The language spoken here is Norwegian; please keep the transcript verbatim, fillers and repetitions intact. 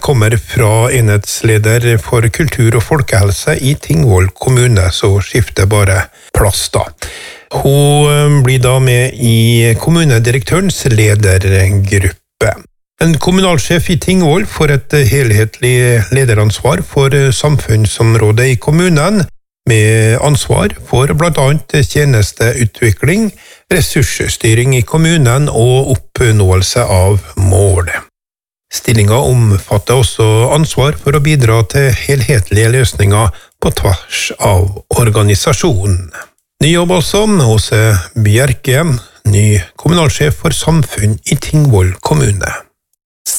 kommer fra enhetsleder for kultur og folkehelse i Tingvoll kommune, så skifter bare plass da. Hun blir da med i kommunedirektørens ledergruppe. En kommunalsjef i Tingvoll får et helhetlig lederansvar for samfunnsområdet i kommunen, med ansvar for blant annet tjenesteutvikling, ressursstyring i kommunen og oppnåelse av mål. Stillingen omfatter også ansvar for å bidra til helhetlige løsninger på tvers av organisasjonen. Ny jobb altså, Åse Bjerke, ny kommunalsjef for samfunn i Tingvoll kommune.